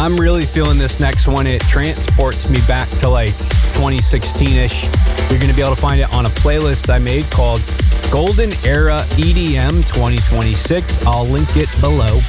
I'm really feeling this next one. It transports me back to like 2016-ish. You're going to be able to find it on a playlist I made called Golden Era EDM 2026. I'll link it below.